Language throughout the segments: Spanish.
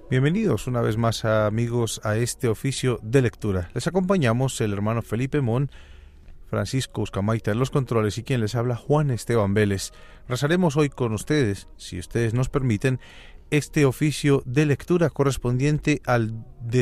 Bienvenidos una vez más, amigos, a este oficio de lectura. Les acompañamos el hermano Felipe Mon, Francisco Uscamaita en los controles y quien les habla, Juan Esteban Vélez. Rezaremos hoy con ustedes, si ustedes nos permiten, este oficio de lectura correspondiente al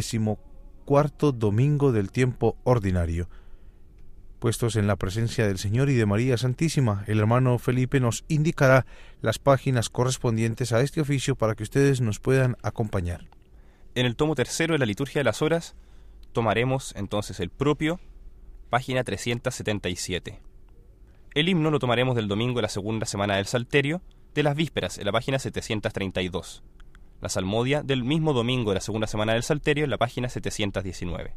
14º domingo del tiempo ordinario. Puestos en la presencia del Señor y de María Santísima, el hermano Felipe nos indicará las páginas correspondientes a este oficio para que ustedes nos puedan acompañar. En el tomo tercero de la Liturgia de las Horas tomaremos entonces el propio, página 377. El himno lo tomaremos del domingo de la segunda semana del Salterio, de las vísperas, en la página 732. La salmodia del mismo domingo de la segunda semana del Salterio, en la página 719.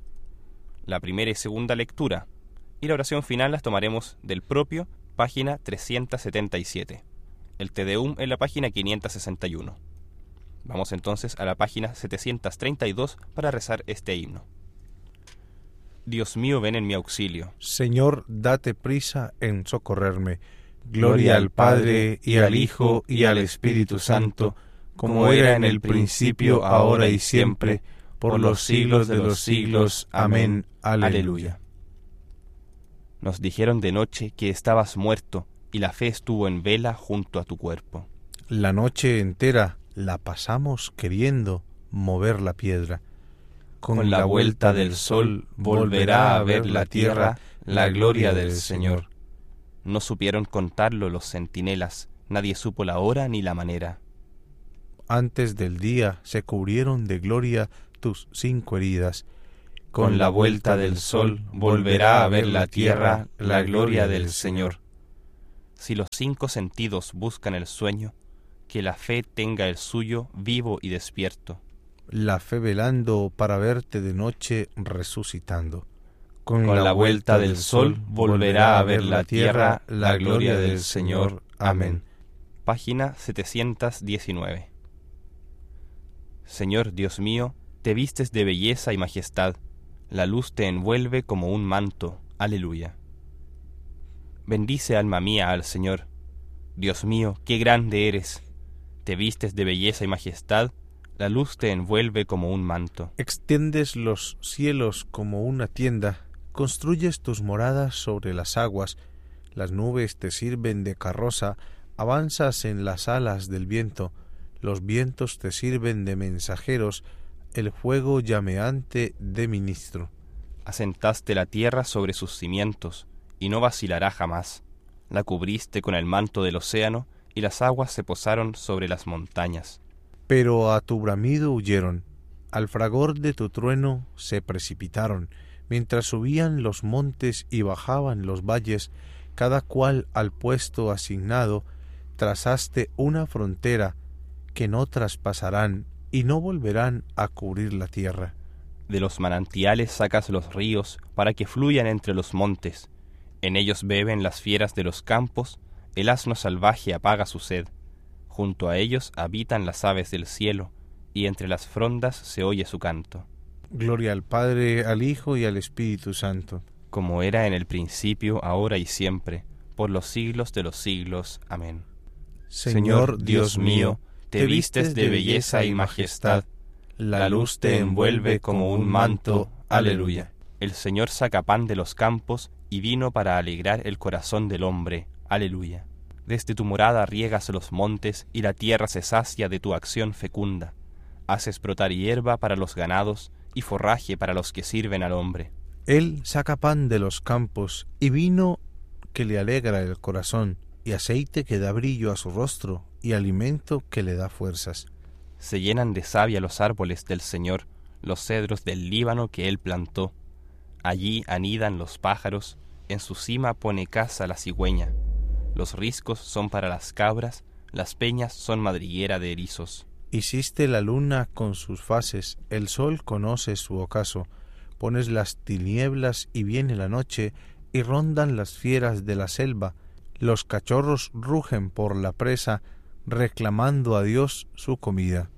La primera y segunda lectura y la oración final las tomaremos del propio, página 377. El Te Deum en la página 561. Vamos entonces a la página 732 para rezar este himno. Dios mío, ven en mi auxilio. Señor, date prisa en socorrerme. Gloria al Padre, y al Hijo, y al Espíritu Santo, como era en el principio, ahora y siempre, por los siglos de los siglos. Amén. Aleluya. Nos dijeron de noche que estabas muerto, y la fe estuvo en vela junto a tu cuerpo. La noche entera la pasamos queriendo mover la piedra. Con la vuelta del sol volverá a ver la tierra la gloria del Señor. No supieron contarlo los centinelas, nadie supo la hora ni la manera. Antes del día se cubrieron de gloria tus 5 heridas. Con la vuelta del sol volverá a ver la tierra la gloria del Señor. Si los 5 sentidos buscan el sueño, que la fe tenga el suyo vivo y despierto. La fe velando para verte de noche resucitando. Con la vuelta del sol volverá a ver la tierra la gloria del Señor. Amén. Página 719. Señor Dios mío, te vistes de belleza y majestad. La luz te envuelve como un manto. Aleluya. Bendice, alma mía, al Señor. Dios mío, qué grande eres. Te vistes de belleza y majestad. La luz te envuelve como un manto. Extiendes los cielos como una tienda. Construyes tus moradas sobre las aguas. Las nubes te sirven de carroza. Avanzas en las alas del viento. Los vientos te sirven de mensajeros. El fuego llameante de ministro. Asentaste la tierra sobre sus cimientos, y no vacilará jamás. La cubriste con el manto del océano, y las aguas se posaron sobre las montañas. Pero a tu bramido huyeron, al fragor de tu trueno se precipitaron, mientras subían los montes y bajaban los valles, cada cual al puesto asignado, trazaste una frontera que no traspasarán y no volverán a cubrir la tierra. De los manantiales sacas los ríos para que fluyan entre los montes. En ellos beben las fieras de los campos, el asno salvaje apaga su sed. Junto a ellos habitan las aves del cielo, y entre las frondas se oye su canto. Gloria al Padre, al Hijo y al Espíritu Santo. Como era en el principio, ahora y siempre, por los siglos de los siglos. Amén. Señor Dios mío, te vistes de belleza y majestad, la luz te envuelve como un manto. Aleluya. El Señor saca pan de los campos y vino para alegrar el corazón del hombre. Aleluya. Desde tu morada riegas los montes y la tierra se sacia de tu acción fecunda. Haces brotar hierba para los ganados y forraje para los que sirven al hombre. Él saca pan de los campos y vino que le alegra el corazón, y aceite que da brillo a su rostro, y alimento que le da fuerzas. Se llenan de savia los árboles del Señor, los cedros del Líbano que Él plantó. Allí anidan los pájaros, en su cima pone casa la cigüeña. Los riscos son para las cabras, las peñas son madriguera de erizos. Hiciste la luna con sus fases, el sol conoce su ocaso. Pones las tinieblas y viene la noche, y rondan las fieras de la selva. Los cachorros rugen por la presa, reclamando a Dios su comida.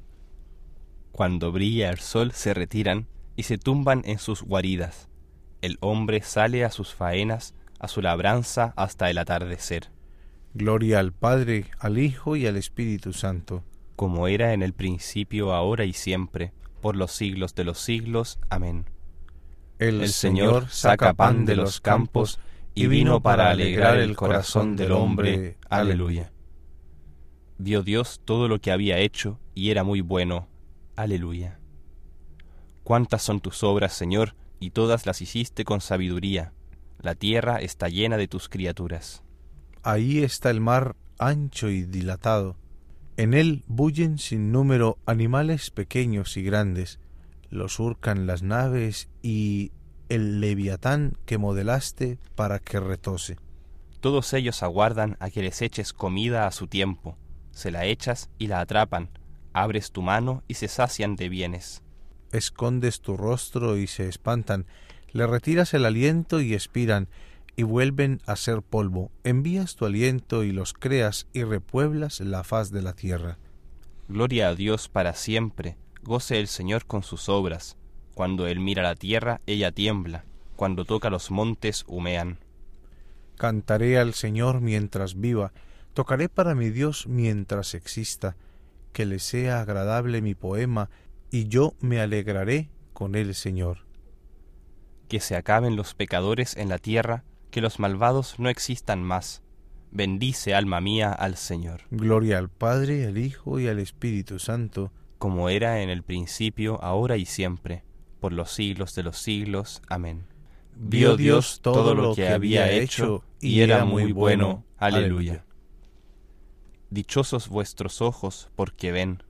Cuando brilla el sol se retiran y se tumban en sus guaridas. El hombre sale a sus faenas, a su labranza hasta el atardecer. Gloria al Padre, al Hijo y al Espíritu Santo. como era en el principio, ahora y siempre, por los siglos de los siglos. Amén. El Señor saca pan de los campos y vino para alegrar el corazón del hombre. Aleluya. Vio Dios todo lo que había hecho, y era muy bueno. Aleluya. Cuántas son tus obras, Señor, y todas las hiciste con sabiduría. La tierra está llena de tus criaturas. Ahí está el mar ancho y dilatado. En él bullen sin número animales pequeños y grandes. Lo surcan las naves y el leviatán que modelaste para que retose. Todos ellos aguardan a que les eches comida a su tiempo. Se la echas y la atrapan. Abres tu mano y se sacian de bienes. Escondes tu rostro y se espantan. Le retiras el aliento y expiran, y vuelven a ser polvo. Envías tu aliento y los creas, y repueblas la faz de la tierra. Gloria a Dios para siempre. Goce el Señor con sus obras. Cuando Él mira la tierra, ella tiembla. Cuando toca los montes, humean. Cantaré al Señor mientras viva. Tocaré para mi Dios mientras exista. Que le sea agradable mi poema, y yo me alegraré con el Señor. Que se acaben los pecadores en la tierra, que los malvados no existan más. Bendice, alma mía, al Señor. Gloria al Padre, al Hijo y al Espíritu Santo, como era en el principio, ahora y siempre, por los siglos de los siglos. Amén. Vio Dios todo lo que había hecho, y era muy bueno. Aleluya. Dichosos vuestros ojos, porque ven,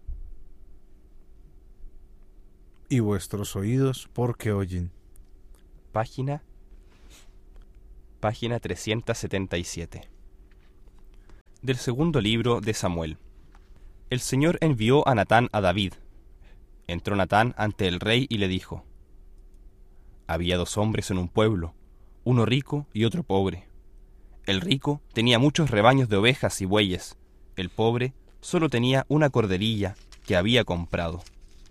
y vuestros oídos, porque oyen. Página 377. Del segundo libro de Samuel. El Señor envió a Natán a David. Entró Natán ante el rey y le dijo: Había 2 hombres en un pueblo, uno rico y otro pobre. El rico tenía muchos rebaños de ovejas y bueyes. El pobre solo tenía una corderilla que había comprado.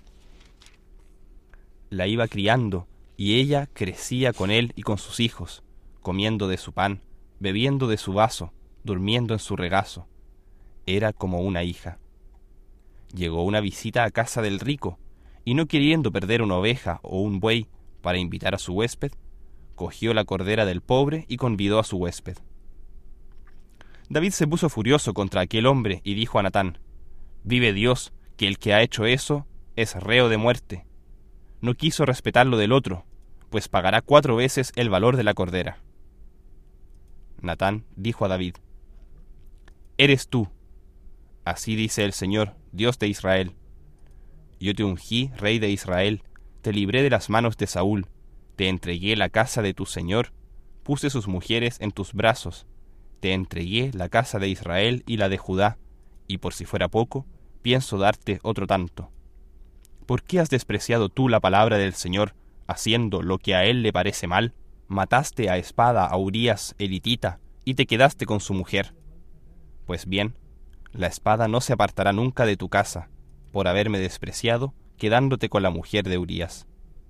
La iba criando, y ella crecía con él y con sus hijos, comiendo de su pan, bebiendo de su vaso, durmiendo en su regazo. Era como una hija. Llegó una visita a casa del rico, y no queriendo perder una oveja o un buey para invitar a su huésped, cogió la cordera del pobre y convidó a su huésped. David se puso furioso contra aquel hombre y dijo a Natán: Vive Dios, que el que ha hecho eso es reo de muerte. No quiso respetar lo del otro, pues pagará 4 veces el valor de la cordera. Natán dijo a David: Eres tú, así dice el Señor, Dios de Israel. Yo te ungí, rey de Israel, te libré de las manos de Saúl, te entregué la casa de tu Señor, puse sus mujeres en tus brazos, te entregué la casa de Israel y la de Judá, y por si fuera poco, pienso darte otro tanto. ¿Por qué has despreciado tú la palabra del Señor, haciendo lo que a él le parece mal? Mataste a espada a Urías elitita, y te quedaste con su mujer. Pues bien, la espada no se apartará nunca de tu casa, por haberme despreciado, quedándote con la mujer de Urías.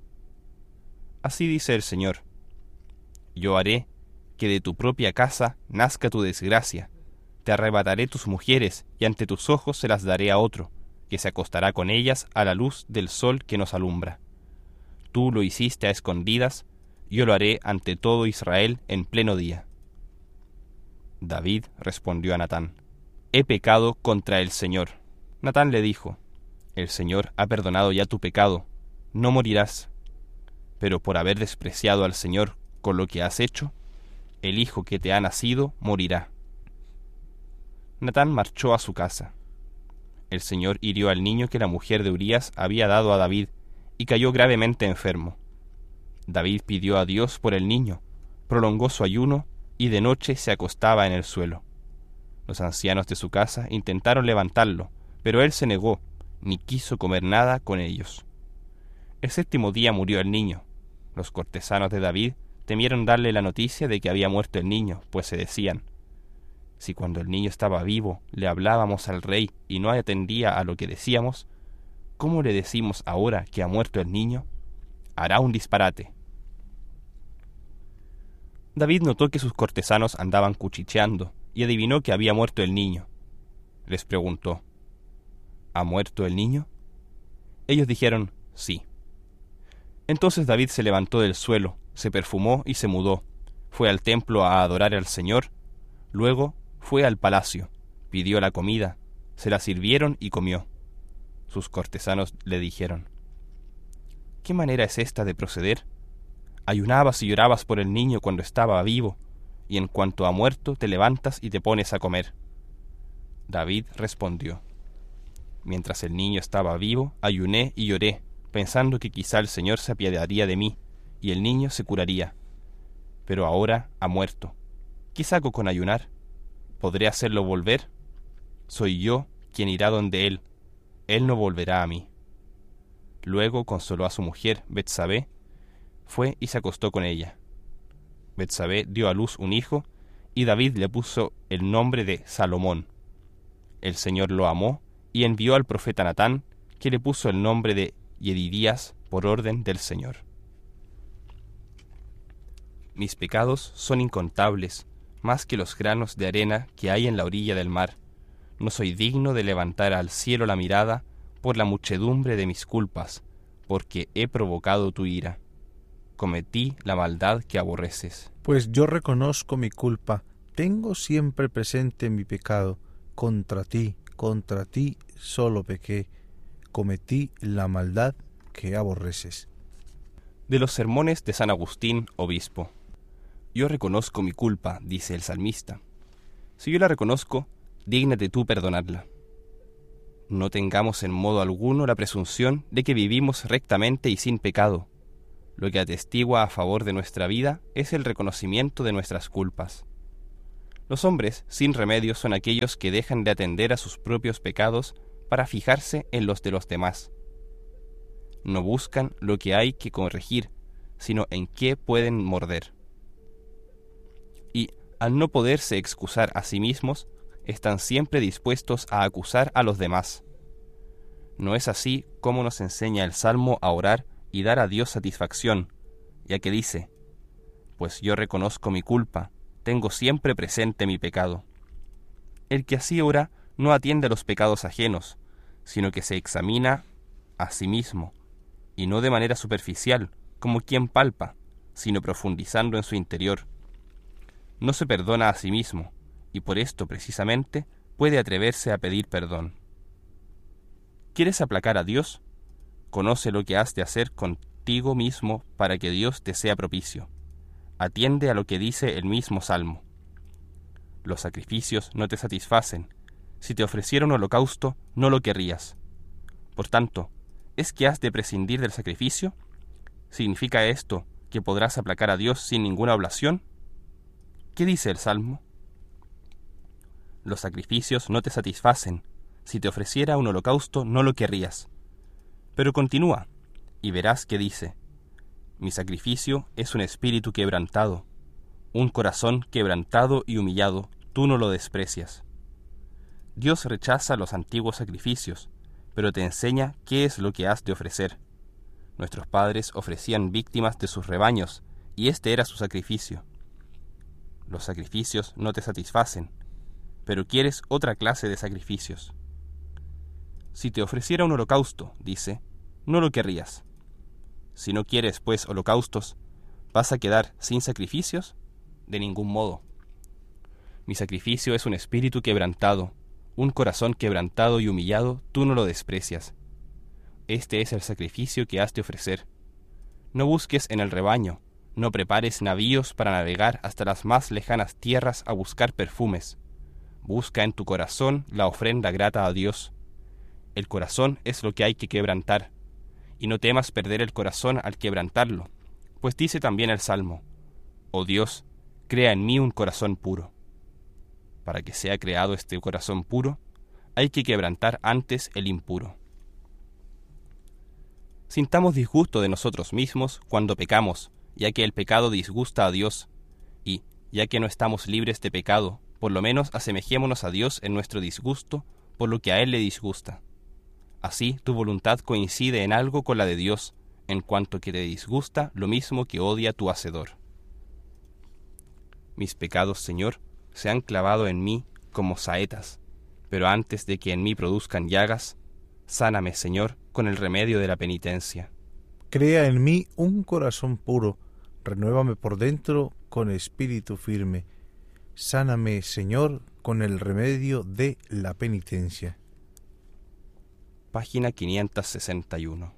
Así dice el Señor: Yo haré que de tu propia casa nazca tu desgracia, te arrebataré tus mujeres, y ante tus ojos se las daré a otro, que se acostará con ellas a la luz del sol que nos alumbra. Tú lo hiciste a escondidas, yo lo haré ante todo Israel en pleno día. David respondió a Natán: He pecado contra el Señor. Natán le dijo: El Señor ha perdonado ya tu pecado, no morirás. Pero por haber despreciado al Señor con lo que has hecho, el hijo que te ha nacido morirá. Natán marchó a su casa. El Señor hirió al niño que la mujer de Urías había dado a David, y cayó gravemente enfermo. David pidió a Dios por el niño, prolongó su ayuno, y de noche se acostaba en el suelo. Los ancianos de su casa intentaron levantarlo, pero él se negó, ni quiso comer nada con ellos. El 7º día murió el niño. Los cortesanos de David temieron darle la noticia de que había muerto el niño, pues se decían: Si cuando el niño estaba vivo le hablábamos al rey y no atendía a lo que decíamos, ¿cómo le decimos ahora que ha muerto el niño? Hará un disparate. David notó que sus cortesanos andaban cuchicheando y adivinó que había muerto el niño. Les preguntó: ¿Ha muerto el niño? Ellos dijeron, sí. Entonces David se levantó del suelo, se perfumó y se mudó. Fue al templo a adorar al Señor. Luego fue al palacio, pidió la comida, se la sirvieron y comió. Sus cortesanos le dijeron, ¿qué manera es esta de proceder? Ayunabas y llorabas por el niño cuando estaba vivo, y en cuanto ha muerto te levantas y te pones a comer. David respondió, mientras el niño estaba vivo, ayuné y lloré, pensando que quizá el Señor se apiadaría de mí, y el niño se curaría. Pero ahora ha muerto. ¿Qué saco con ayunar? ¿Podré hacerlo volver? Soy yo quien irá donde él no volverá a mí. Luego consoló a su mujer, Betsabé, fue y se acostó con ella. Betsabé dio a luz un hijo, y David le puso el nombre de Salomón. El Señor lo amó, y envió al profeta Natán, que le puso el nombre de Yedidías por orden del Señor. Mis pecados son incontables, más que los granos de arena que hay en la orilla del mar. No soy digno de levantar al cielo la mirada por la muchedumbre de mis culpas, porque he provocado tu ira. Cometí la maldad que aborreces. Pues yo reconozco mi culpa, tengo siempre presente mi pecado. Contra ti solo pequé, cometí la maldad que aborreces. De los sermones de San Agustín, obispo. Yo reconozco mi culpa, dice el salmista. Si yo la reconozco, dígnate tú perdonarla. No tengamos en modo alguno la presunción de que vivimos rectamente y sin pecado. Lo que atestigua a favor de nuestra vida es el reconocimiento de nuestras culpas. Los hombres sin remedio son aquellos que dejan de atender a sus propios pecados para fijarse en los de los demás. No buscan lo que hay que corregir, sino en qué pueden morder. Y, al no poderse excusar a sí mismos, están siempre dispuestos a acusar a los demás. No es así como nos enseña el Salmo a orar y dar a Dios satisfacción, ya que dice, pues yo reconozco mi culpa, tengo siempre presente mi pecado. El que así ora no atiende a los pecados ajenos, sino que se examina a sí mismo, y no de manera superficial, como quien palpa, sino profundizando en su interior. No se perdona a sí mismo, y por esto precisamente puede atreverse a pedir perdón. ¿Quieres aplacar a Dios? Conoce lo que has de hacer contigo mismo para que Dios te sea propicio. Atiende a lo que dice el mismo Salmo. Los sacrificios no te satisfacen. Si te ofreciera un holocausto, no lo querrías. Por tanto, ¿es que has de prescindir del sacrificio? ¿Significa esto que podrás aplacar a Dios sin ninguna oblación? ¿Qué dice el Salmo? Los sacrificios no te satisfacen. Si te ofreciera un holocausto, no lo querrías. Pero continúa, y verás que dice, mi sacrificio es un espíritu quebrantado, un corazón quebrantado y humillado, tú no lo desprecias. Dios rechaza los antiguos sacrificios, pero te enseña qué es lo que has de ofrecer. Nuestros padres ofrecían víctimas de sus rebaños, y este era su sacrificio. Los sacrificios no te satisfacen, pero quieres otra clase de sacrificios. Si te ofreciera un holocausto, dice, no lo querrías. Si no quieres, pues, holocaustos, ¿vas a quedar sin sacrificios? De ningún modo. Mi sacrificio es un espíritu quebrantado, un corazón quebrantado y humillado, tú no lo desprecias. Este es el sacrificio que has de ofrecer. No busques en el rebaño, no prepares navíos para navegar hasta las más lejanas tierras a buscar perfumes. Busca en tu corazón la ofrenda grata a Dios. El corazón es lo que hay que quebrantar, y no temas perder el corazón al quebrantarlo, pues dice también el Salmo, oh Dios, crea en mí un corazón puro. Para que sea creado este corazón puro, hay que quebrantar antes el impuro. Sintamos disgusto de nosotros mismos cuando pecamos, ya que el pecado disgusta a Dios, y, ya que no estamos libres de pecado, por lo menos asemejémonos a Dios en nuestro disgusto por lo que a Él le disgusta. Así tu voluntad coincide en algo con la de Dios, en cuanto que te disgusta lo mismo que odia tu Hacedor. Mis pecados, Señor, se han clavado en mí como saetas, pero antes de que en mí produzcan llagas, Sáname, Señor, con el remedio de la penitencia. Crea en mí un corazón puro, renuévame por dentro con espíritu firme. Sáname, Señor, con el remedio de la penitencia. Página 561.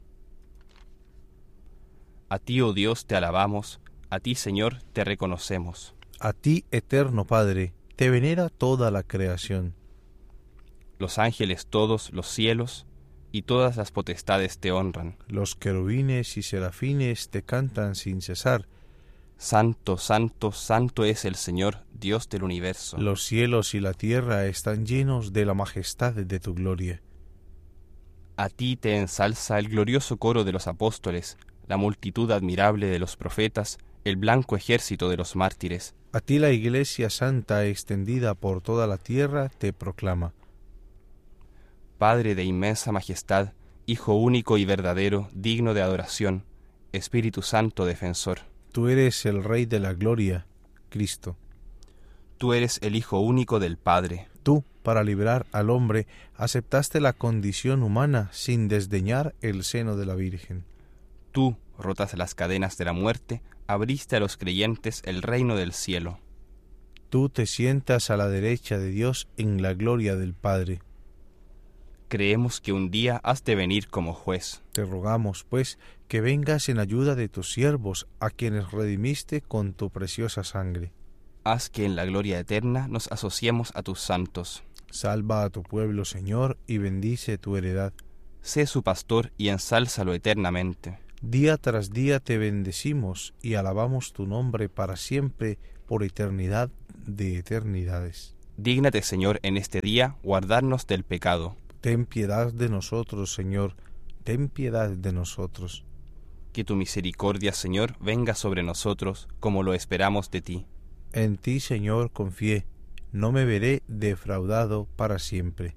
A ti, oh Dios, te alabamos, a ti, Señor, te reconocemos. A ti, eterno Padre, te venera toda la creación. Los ángeles todos, los cielos y todas las potestades te honran. Los querubines y serafines te cantan sin cesar. Santo, santo, santo es el Señor, Dios del universo. Los cielos y la tierra están llenos de la majestad de tu gloria. A ti te ensalza el glorioso coro de los apóstoles, la multitud admirable de los profetas, el blanco ejército de los mártires. A ti la Iglesia Santa extendida por toda la tierra te proclama. Padre de inmensa majestad, Hijo único y verdadero, digno de adoración, Espíritu Santo defensor. Tú eres el Rey de la gloria, Cristo. Tú eres el Hijo único del Padre. Tú, para librar al hombre, aceptaste la condición humana sin desdeñar el seno de la Virgen. Tú, rotas las cadenas de la muerte, abriste a los creyentes el reino del cielo. Tú te sientas a la derecha de Dios en la gloria del Padre. Creemos que un día has de venir como juez. Te rogamos, pues, que vengas en ayuda de tus siervos, a quienes redimiste con tu preciosa sangre. Haz que en la gloria eterna nos asociemos a tus santos. Salva a tu pueblo, Señor, y bendice tu heredad. Sé su pastor y ensálzalo eternamente. Día tras día te bendecimos y alabamos tu nombre para siempre, por eternidad de eternidades. Dígnate, Señor, en este día guardarnos del pecado. Ten piedad de nosotros, Señor, ten piedad de nosotros. Que tu misericordia, Señor, venga sobre nosotros, como lo esperamos de ti. En ti, Señor, confié, no me veré defraudado para siempre.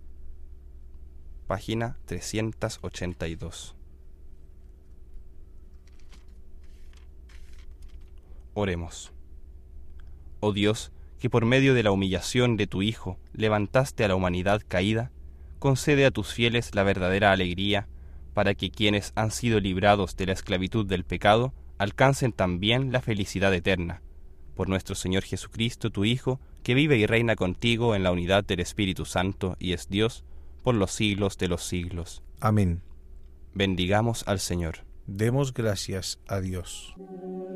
Página 382. Oremos. Oh Dios, que por medio de la humillación de tu Hijo levantaste a la humanidad caída, concede a tus fieles la verdadera alegría, para que quienes han sido librados de la esclavitud del pecado alcancen también la felicidad eterna. Por nuestro Señor Jesucristo, tu Hijo, que vive y reina contigo en la unidad del Espíritu Santo y es Dios, por los siglos de los siglos. Amén. Bendigamos al Señor. Demos gracias a Dios.